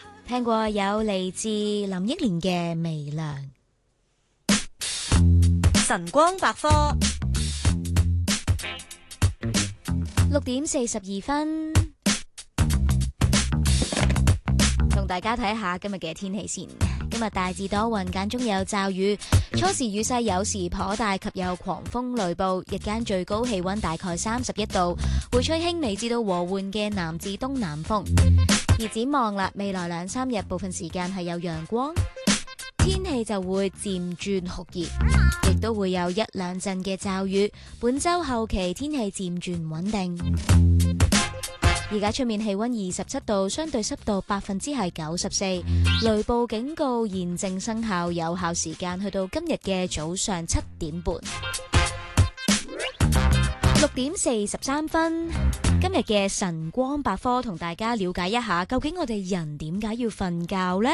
聽過有嚟自林憶蓮嘅《微涼》。 晨光百科 6:42，同大家睇下今日嘅天氣先。今日大致多雲，間中有驟雨，初時雨勢有時頗大，及有狂風雷暴。日間最高氣溫大概31度，會吹輕微至到和緩嘅南至東南風。而展望啦，未來2-3日部分時間係有陽光，天氣就會漸轉酷熱，亦都會有1-2陣嘅驟雨。本周後期天氣漸轉穩定。而家出面氣溫27度，相對濕度94%，雷暴警告現正生效，有效時間去到今日嘅早上7點半。6:43，今日嘅晨光百科同大家了解一下，究竟我哋人點解要瞓覺呢？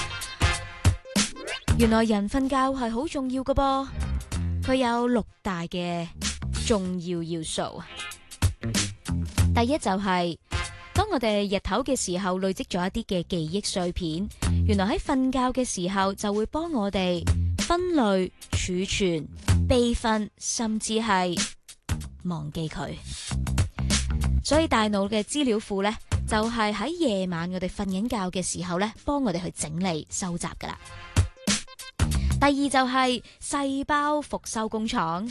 原來人瞓覺係好重要㗎噃，佢有6大嘅重要要素。第一就係，當我哋日頭嘅時候累積咗一啲嘅記憶碎片，原來喺瞓覺嘅時候就會幫我哋分類、儲存、備份，甚至係忘記佢。所以大腦嘅資料庫呢，就係喺夜晚我哋瞓緊覺嘅時候呢，幫我哋去整理收集噶啦。第二就係細胞復修工廠。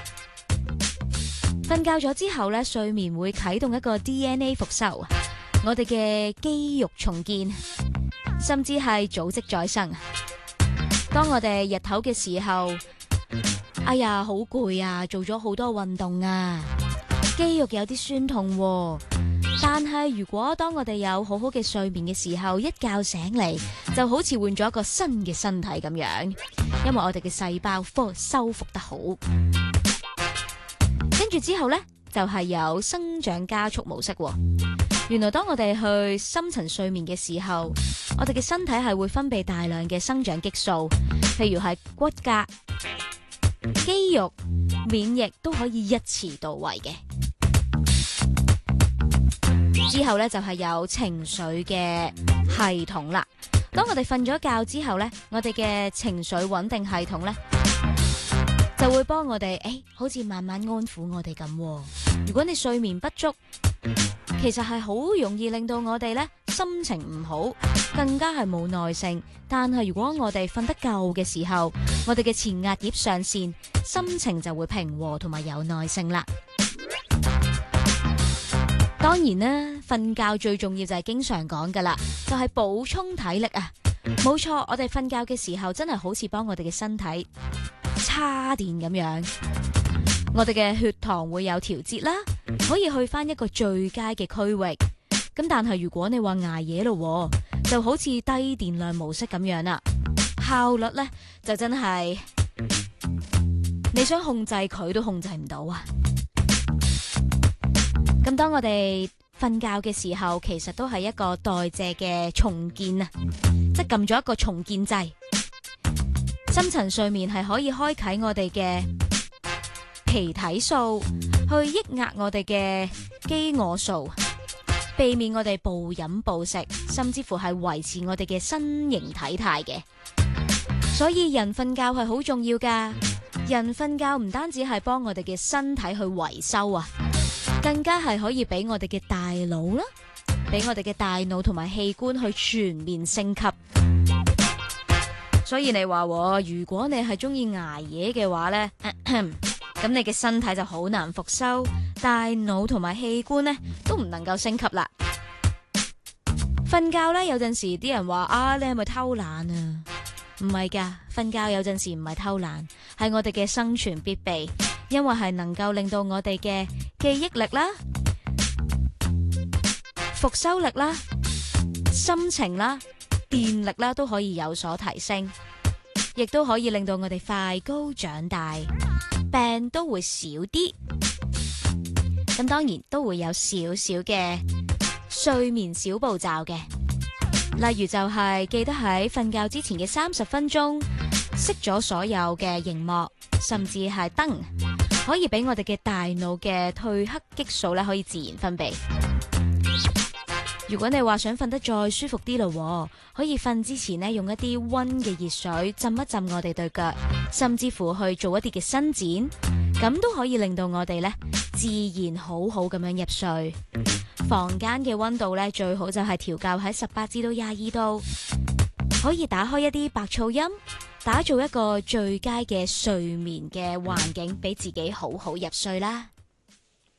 瞓覺咗之後咧，睡眠會啟動一個 DNA 復修，我哋嘅肌肉重建，甚至係組織再生。當我哋日頭嘅時候，哎呀好攰啊，做咗好多運動啊，肌肉有啲酸痛喎。但係如果當我哋有好好嘅睡眠嘅時候，一覺醒嚟就好似換咗一個新嘅身體咁樣，因為我哋嘅細胞修復得好。跟住之後呢，就係有生長加速模式。原來當我哋去深層睡眠嘅時候，我哋嘅身體係會分泌大量嘅生長激素，譬如係骨骼、肌肉、免疫都可以一次到位嘅。之後呢，就係有情緒嘅系統啦。當我哋瞓咗覺之後呢，我哋嘅情緒穩定系統呢，就會幫我哋，好似慢慢安撫我哋咁。如果你睡眠不足，其實係好容易令到我哋呢心情唔好，更加係冇耐性。但係如果我哋瞓得夠嘅時候，我哋嘅前額葉上線，心情就會平和同埋有耐性啦。當然啦，瞓覺最重要就係經常講噶啦，就係補充體力啊。冇錯，我哋瞓覺嘅時候真係好似幫我哋嘅身體叉電咁樣，我哋嘅血糖會有調節啦，可以去翻一個最佳嘅區域。咁但係如果你話捱夜咯，就好似低電量模式咁樣啦，效率呢就真係你想控制佢都控制唔到啊。咁當我哋瞓覺嘅時候，其實都係一個代謝嘅重建啊，即係撳咗一個重建掣。深層睡眠係可以開啟我哋嘅皮體素，去抑壓我哋嘅飢餓素，避免我哋暴飲暴食，甚至乎係維持我哋嘅身形體態嘅。所以人瞓覺係好重要噶，人瞓覺唔單止係幫我哋嘅身體去維修啊，更加係可以俾我哋嘅大腦啦，俾我哋嘅大腦同埋器官去全面升級。所以你話如果你係中意捱夜嘅話呢，咁你嘅身體就好難復修，大腦同埋器官呢都唔能夠升級啦。瞓覺呢，有陣時啲人話你係咪偷懶啊？唔係噶，瞓覺有陣時唔係偷懶，係我哋嘅生存必備，因為係能夠令到我哋嘅記憶力啦、復修力啦、心情啦、電力啦都可以有所提升，亦都可以令到我哋快高長大，病都會少啲。咁當然都會有少少嘅睡眠小步驟嘅，例如就係記得喺瞓覺之前嘅30分鐘熄咗所有嘅熒幕，甚至係燈，可以俾我哋嘅大腦嘅褪黑激素咧可以自然分泌。 如果你話想瞓得再舒服啲咯，可以瞓之前呢，用一啲溫嘅熱水浸一浸我哋對腳，甚至乎去做一啲嘅伸展，咁都可以令到我哋呢自然好好咁樣入睡。房間嘅溫度呢，最好就係調校喺18至到22度，可以打開一啲白噪音，打造一個最佳嘅睡眠嘅環境，俾自己好好入睡啦。